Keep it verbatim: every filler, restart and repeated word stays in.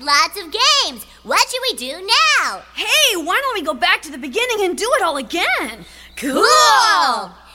lots of games. What should we do now? Hey, why don't we go back to the beginning and do it all again? Cool!